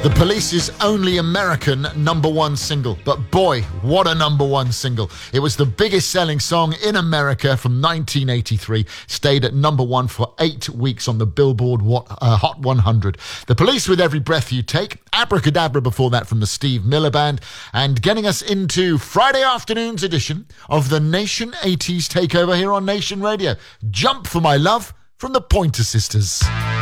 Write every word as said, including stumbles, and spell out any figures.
The Police's only American number one single. But boy, what a number one single. It was the biggest selling song in America from nineteen eighty-three. Stayed at number one for eight weeks on the Billboard uh, Hot one hundred. The Police with Every Breath You Take. Abracadabra before that from the Steve Miller Band. And getting us into Friday afternoon's edition of the Nation eighties Takeover here on Nation Radio. Jump for My Love from the Pointer Sisters.